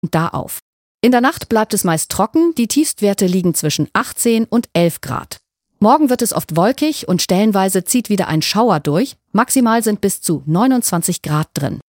da auf. In der Nacht bleibt es meist trocken, die Tiefstwerte liegen zwischen 18 und 11 Grad. Morgen wird es oft wolkig und stellenweise zieht wieder ein Schauer durch, maximal sind bis zu 29 Grad drin.